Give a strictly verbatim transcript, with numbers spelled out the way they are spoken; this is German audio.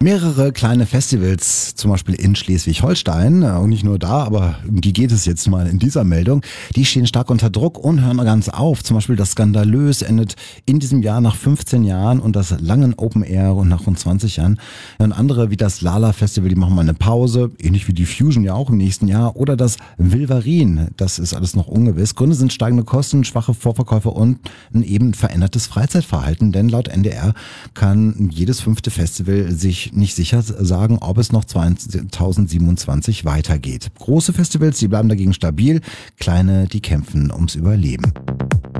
Mehrere kleine Festivals, zum Beispiel in Schleswig-Holstein, und nicht nur da, aber um die geht es jetzt mal in dieser Meldung, die stehen stark unter Druck und hören ganz auf. Zum Beispiel das Skandalös endet in diesem Jahr nach fünfzehn Jahren und das Langen Open Air und nach rund zwanzig Jahren. Und andere wie das Lala Festival, die machen mal eine Pause, ähnlich wie die Fusion ja auch im nächsten Jahr. Oder das Wilverin, das ist alles noch ungewiss. Gründe sind steigende Kosten, schwache Vorverkäufe und ein eben verändertes Freizeitverhalten, denn laut N D R kann jedes fünfte Festival sich nicht sicher sagen, ob es noch zweitausendsiebenundzwanzig weitergeht. Große Festivals, die bleiben dagegen stabil, kleine, die kämpfen ums Überleben.